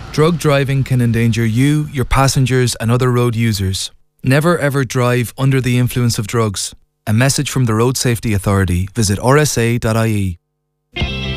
Drug driving can endanger you, your passengers and other road users. Never ever drive under the influence of drugs. A message from the Road Safety Authority. Visit rsa.ie.